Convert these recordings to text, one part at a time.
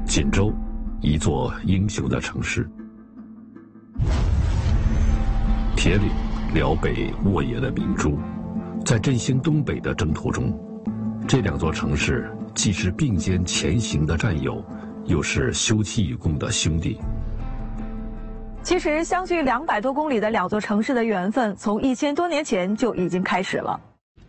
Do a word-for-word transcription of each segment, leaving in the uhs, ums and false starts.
锦州，一座英雄的城市。铁岭，辽北沃野的明珠，在振兴东北的征途中，这两座城市既是并肩前行的战友，又是休戚与共的兄弟。 其实，相距两百多公里的两座城市的缘分，从一千多年前就已经开始了。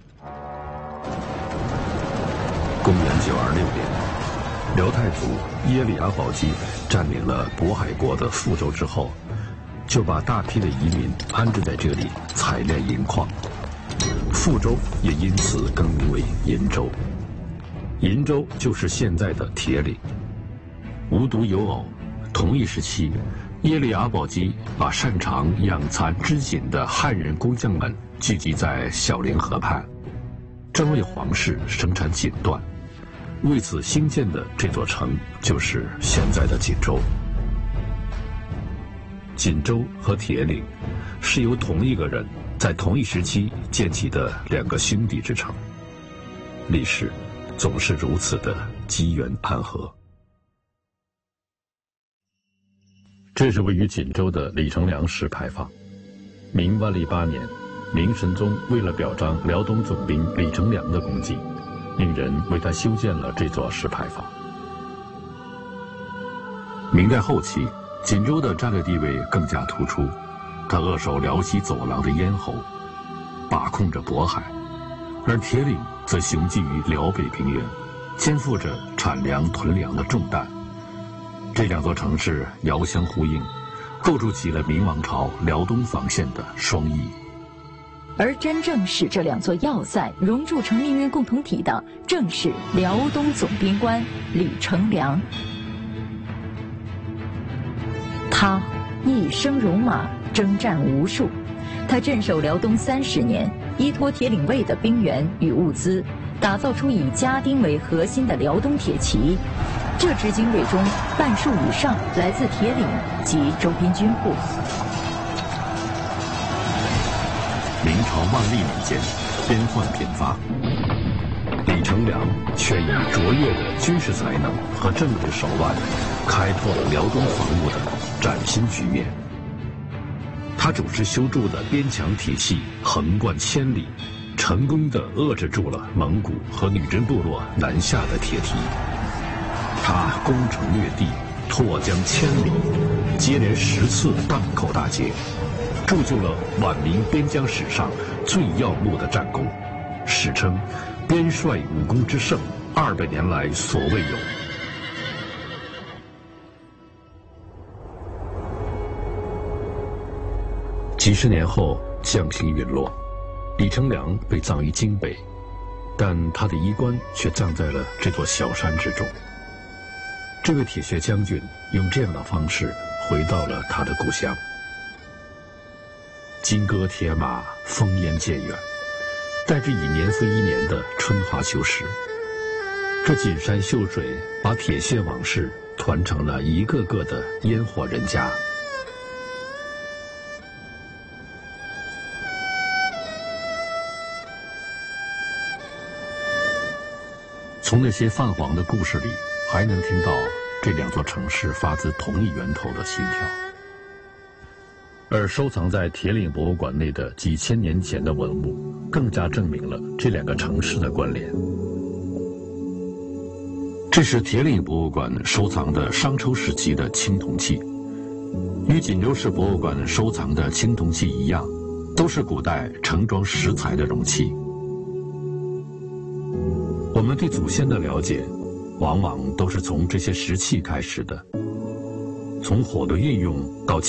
公元九二六年，辽太祖耶律阿保机占领了渤海国的富州之后，就把大批的移民安置在这里采炼银矿，富州也因此更名为银州。银州就是现在的铁岭。无独有偶，同一时期，耶律阿保机把擅长养蚕织锦的汉人工匠们聚集在小凌河畔，专为皇室生产锦缎。为此兴建的这座城就是现在的锦州。锦州和铁岭是由同一个人在同一时期建起的两个兄弟之城，历史总是如此的机缘暗合。这是位于锦州的李成梁石牌坊。明万历八年，明神宗为了表彰辽东总兵李成梁的功绩，命人为他修建了这座石牌坊。明代后期，锦州的战略地位更加突出，它扼守辽西走廊的咽喉，把控着渤海，而铁岭则雄踞于辽北平原，肩负着产粮屯粮的重担。这两座城市遥相呼应，构筑起了明王朝辽东防线的双翼。 而真正使这两座要塞熔铸成命运共同体的，正是辽东总兵官李成梁。他一生戎马，征战无数。他镇守辽东三十年，依托铁岭卫的兵员与物资，打造出以家丁为核心的辽东铁骑。这支军队中，半数以上来自铁岭及周边军户。 明朝万历年间，边患频发，李成梁却以卓越的军事才能和政治手腕，开拓了辽东防务的崭新局面。他主持修筑的边墙体系横贯千里，成功地遏制住了蒙古和女真部落南下的铁蹄。他攻城略地，拓疆千里，接连十次荡口大捷，铸就了晚明边疆史上最耀目的战功，史称边帅武功之盛，二百年来所未有。几十年后，将星陨落，李成梁被葬于京北，但他的衣冠却葬在了这座小山之中。这位铁血将军用这样的方式回到了他的故乡。金戈铁马，烽烟渐远，带着以年复一年的春华秋实。这锦山秀水把铁血往事团成了一个个的烟火人家。从那些泛黄的故事里，还能听到这两座城市发自同一源头的心跳。而收藏在铁岭博物馆内的几千年前的文物，更加证明了这两个城市的关联。这是铁岭博物馆收藏的商周时期的青铜器，与锦州市博物馆收藏的青铜器一样，都是古代盛装食材的容器。我们对祖先的了解，往往都是从这些石器开始的，从火的运用到